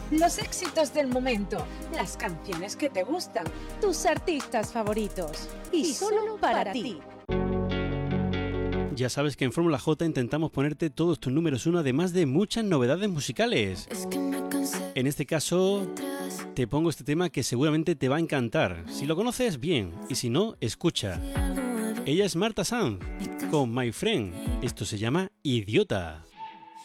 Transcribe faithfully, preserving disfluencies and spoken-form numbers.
Los éxitos del momento, las canciones que te gustan, tus artistas favoritos. Y, y solo para, para ti. Ya sabes que en Fórmula J intentamos ponerte todos tus números uno, además de muchas novedades musicales. Es que me cansé. En este caso, te pongo este tema que seguramente te va a encantar. Si lo conoces, bien, y si no, escucha. Ella es Marta Sanz, con My Friend. Esto se llama Idiota.